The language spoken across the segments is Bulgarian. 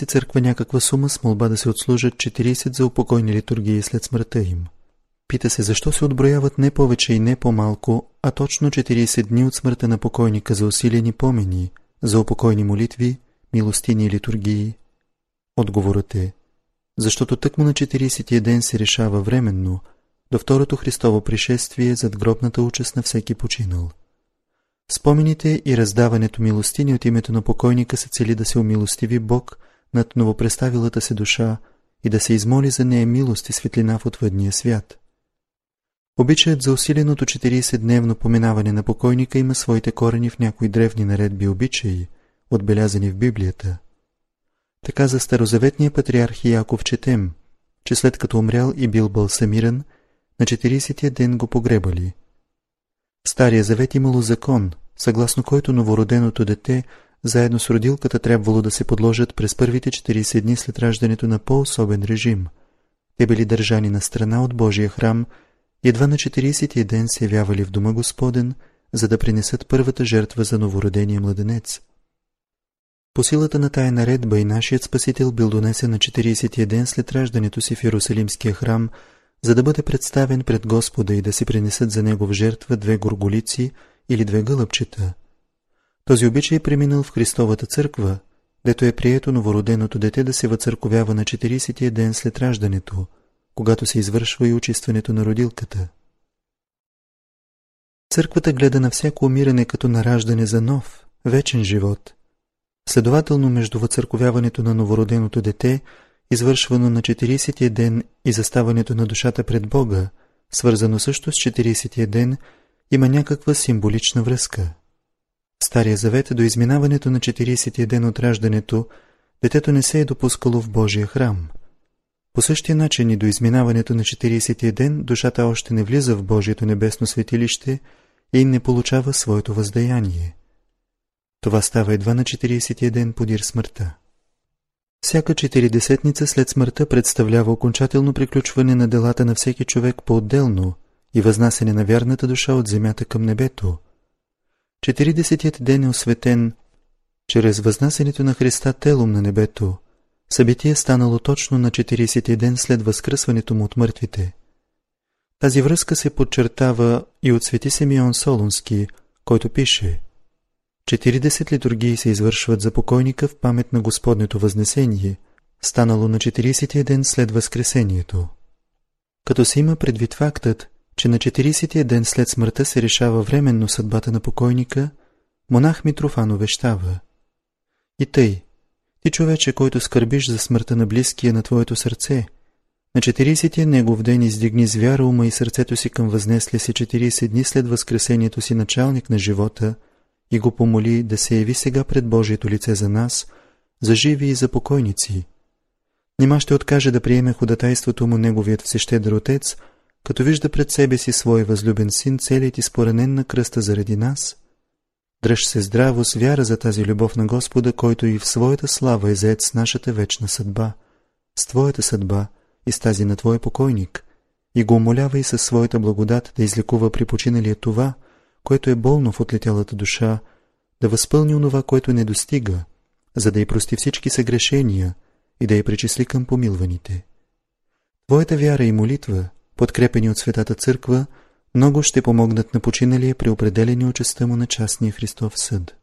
си църква някаква сума с молба да се отслужат 40 за упокойни литургии след смъртта им. Пита се защо се отброяват не повече и не по-малко, а точно 40 дни от смъртта на покойника за усилени помени, за упокойни молитви, милостини и литургии. Отговорът е, защото тъкмо на 40-тия ден се решава временно, до второто Христово пришествие зад гробната участ на всеки починал. Спомените и раздаването милостини от името на покойника се цели да се умилостиви Бог над новопреставилата се душа и да се измоли за нея милост и светлина в отвъдния свят. Обичаят за усиленото 40-дневно поминаване на покойника има своите корени в някои древни наредби и обичаи, отбелязани в Библията. Така за старозаветния патриарх Яков четем, че след като умрял и бил балсамиран, на 40-тия ден го погребали. В Стария завет имало закон, съгласно който новороденото дете заедно с родилката трябвало да се подложат през първите 40 дни след раждането на по-особен режим. Те били държани на страна от Божия храм и едва на 40-тия ден се явявали в дома Господен, за да принесат първата жертва за новородения младенец. По силата на тая наредба и нашият Спасител бил донесен на 40-тия ден след раждането си в Иерусалимския храм, за да бъде представен пред Господа и да се принесат за негов жертва 2 горголици или 2 гълъбчета. Този обичай е преминал в Христовата църква, дето е прието новороденото дете да се въцърковява на 40-тия ден след раждането, когато се извършва и очистването на родилката. Църквата гледа на всяко умиране като на раждане за нов, вечен живот. Следователно между въцърковяването на новороденото дете, извършвано на 40-тия ден и заставането на душата пред Бога, свързано също с 40-тия ден, има някаква символична връзка. В Стария завет до изминаването на 40-тия ден от раждането, детето не се е допускало в Божия храм. По същия начин и до изминаването на 40-тия ден душата още не влиза в Божието небесно светилище и не получава своето въздаяние. Това става едва на 40-тия ден подир смъртта. Всяка 40-десетница след смъртта представлява окончателно приключване на делата на всеки човек по-отделно и възнасяне на вярната душа от земята към небето. 40-тият ден е осветен чрез възнасянето на Христа телом на небето. Събитие станало точно на 40-ти ден след възкръсването му от мъртвите. Тази връзка се подчертава и от свети Симеон Солунски, който пише: 40 литургии се извършват за покойника в памет на Господнето възнесение, станало на 40-тия ден след възкресението. Като се има предвид фактът, че на 40-тия ден след смъртта се решава временно съдбата на покойника, монах Митрофан увещава: и тъй, ти човече, който скърбиш за смъртта на близкия на твоето сърце, на 40-тия негов ден издигни с вяра ума и сърцето си към възнесли се 40 дни след възкресението си началник на живота и го помоли да се яви сега пред Божието лице за нас, за живи и за покойници. Нима ще откаже да приеме ходатайството му неговият всещедър Отец, като вижда пред себе си свой възлюбен син, целият изпоранен на кръста заради нас? Дръж се здраво с вяра за тази любов на Господа, който и в своята слава е заед с нашата вечна съдба, с твоята съдба и с тази на твой покойник, и го умолява и със своята благодат да излекува при починалия това, което е болно в отлетялата душа, да възпълни онова, което не достига, за да й прости всички съгрешения и да й причисли към помилваните. Твоята вяра и молитва, подкрепени от Светата Църква, много ще помогнат на починалия при определени участта му на частния Христов съд.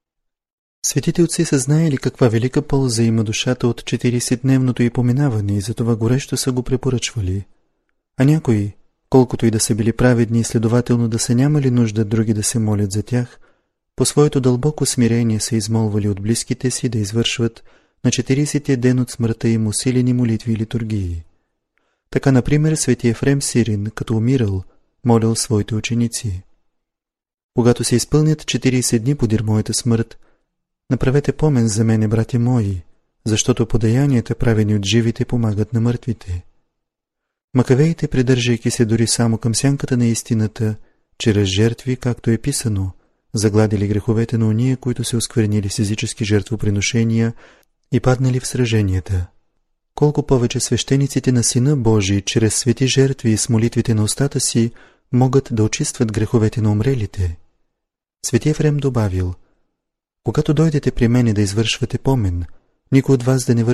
Светите отци са знаели каква велика полза има душата от 40-дневното й поминаване и затова горещо са го препоръчвали. А някои, колкото и да са били праведни и следователно да са нямали нужда други да се молят за тях, по своето дълбоко смирение са измолвали от близките си да извършват на 40-тия ден от смъртта им усилени молитви и литургии. Така, например, свети Ефрем Сирин, като умирал, молил своите ученици: когато се изпълнят 40 дни подир моята смърт, направете помен за мене, братя мои, защото подаянията, правени от живите, помагат на мъртвите. Макавеите, придържайки се дори само към сянката на истината, чрез жертви, както е писано, загладили греховете на ония, които се осквернили с езически жертвоприношения и паднали в сраженията. Колко повече свещениците на Сина Божий, чрез свети жертви и с молитвите на устата си, могат да очистват греховете на умрелите. Свети Ефрем добавил: когато дойдете при мене да извършвате помен, никой от вас да не